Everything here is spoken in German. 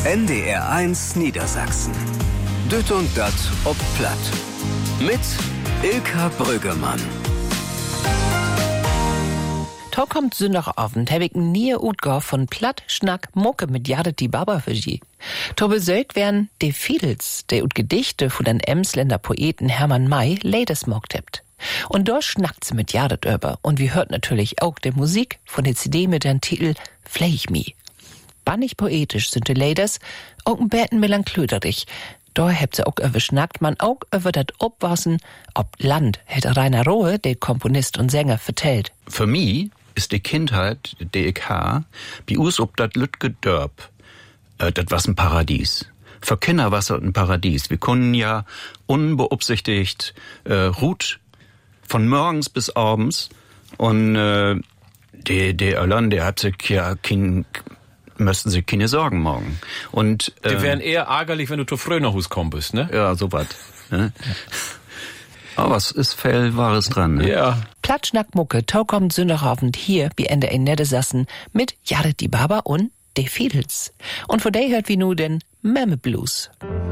NDR1 Niedersachsen. Düt und dat ob Platt. Mit Ilka Brüggemann. Da kommt Sonntagabend, hab ich nie Utgau von Platt, Schnack, Mucke mit Jared die Baba für sie. To besögt werden de Fiedels, der ut Gedichte von den Emsländer Poeten Hermann May Ladies mogt hebt. Und dort schnackt sie mit Jared über. Und wir hört natürlich auch die Musik von der CD mit dem Titel Fleich mi. Bannig poetisch sind die Ladies, auch ein Betten melancholisch. Da habt sie auch überschnackt, man auch über das Obwassen, ob Land, hätte Rainer Rohe, der Komponist und Sänger, vertellt. Für mich ist die Kindheit, die ich habe, bei uns ob das Lütge Dörp, das was ein Paradies. Für Kinder war es ein Paradies. Wir konnten ja unbeabsichtigt ruht von morgens bis abends und der Irland, der hat sich ja müssten sich keine Sorgen morgen. Und die wären eher ärgerlich, wenn du zu früh nach Hause kommen bist, ne? Ja, so was. Ne? Aber es ist viel Wahres dran, ne? Ja. Plattschnackmucke, tau kommt Sonntagabend hier bei NDR Niedersachsen mit Jared die Baba und de Fiedels. Und von der hört wie nur den Memme Blues.